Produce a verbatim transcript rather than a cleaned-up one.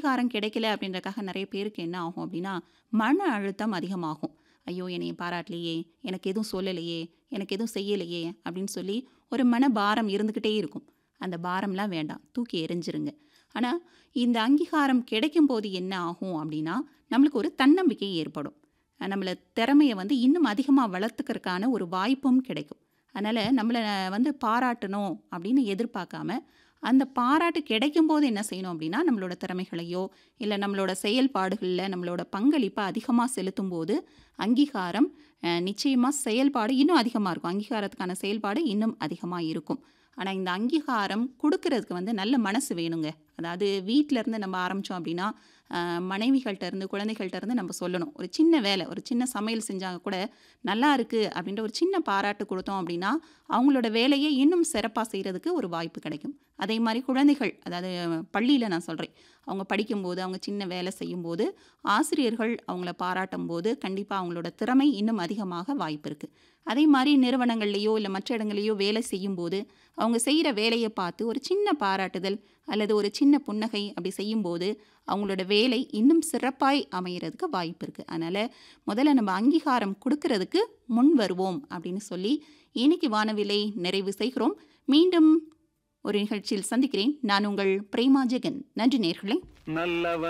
அங்கீகாரம் கிடைக்கல அப்படின்றக்காக நிறைய பேருக்கு என்ன ஆகும் அப்படின்னா, மன அழுத்தம் அதிகமாகும். ஐயோ! என்னைய பாராட்டலையே, எனக்கு எதுவும் சொல்லலையே, எனக்கு எதுவும் செய்யலையே அப்படின்னு சொல்லி ஒரு மனபாரம் இருந்துக்கிட்டே இருக்கும். அந்த பாரம்லாம் வேண்டாம். தூக்கி எறிஞ்சிருங்க. ஆனா, இந்த அங்கீகாரம் கிடைக்கும்போது என்ன ஆகும் அப்படின்னா, நம்மளுக்கு ஒரு தன்னம்பிக்கை ஏற்படும். அ நம்மள திறமைய வந்து இன்னும் அதிகமா வளர்த்துக்கிறதுக்கான ஒரு வாய்ப்பும் கிடைக்கும். அதனால நம்மள வந்து பாராட்டணும் அப்படின்னு எதிர்பார்க்காம, அந்த பாராட்டு கிடைக்கும்போது என்ன செய்யணும் அப்படின்னா, நம்மளோட திறமைகளையோ, இல்ல நம்மளோட செயல்பாடுகள்ல நம்மளோட பங்களிப்ப அதிகமா செலுத்தும்போது, அங்கீகாரம் அ நிச்சயமா செயல்பாடு இன்னும் அதிகமா இருக்கும். அங்கீகாரத்துக்கான செயல்பாடு இன்னும் அதிகமா இருக்கும். ஆனா, இந்த அங்கீகாரம் குடுக்குறதுக்கு வந்து நல்ல மனசு வேணுங்க. அதாவது வீட்ல இருந்து நம்ம ஆரம்பிச்சோம் அப்படின்னா, அ மனைவிகள்ட்ட இருந்து, குழந்தைகள்ட்ட இருந்து நம்ம சொல்லணும். ஒரு சின்ன வேலை, ஒரு சின்ன சமையல் செஞ்சா கூட, "நல்லா இருக்கு" அப்படின்ற ஒரு சின்ன பாராட்டு குடுத்தோம் அப்படின்னா, அவங்களோட வேலைய இன்னும் சிறப்பா செய்றதுக்கு ஒரு வாய்ப்பு கிடைக்கும். அதே மாரி குழந்தைகள், அதாவது பள்ளியில நான் சொல்றேன். அவங்க படிக்கும்போது, அவங்க சின்ன வேலை செய்யும்போது, ஆசிரியர்கள் அவங்கள பாராட்டும்போது, கண்டிப்பா அவங்களோட திறமை இன்னும் அதிகமாக வாய்ப்பு இருக்கு. அதே மாரி நிறுவனங்கள்லயோ, இல்ல மற்ற இடங்கள்லயோ வேலை செய்யும்போது, அவங்க செய்ற வேலைய பார்த்து ஒரு சின்ன பாராட்டுதல், அல்லது ஒரு சின்ன புன்னகை அப்படி செய்யும்போது, அவங்களோட வேலை இன்னும் சிறப்பாய் அமையறதுக்கு வாய்ப்பு இருக்கு. அதனால முதல்ல நம்ம அங்கீகாரம் குடுக்குறதுக்கு முன் வருவோம் அப்படின்னு சொல்லி, இன்னைக்கு வானவில்லை நிறைவு செய்கிறோம். மீண்டும் ஒரு நிகழ்ச்சியில் சந்திக்கிறேன். நான் உங்கள் பிரேமா ஜெகன். நன்றி நேயர்களே. நல்லவ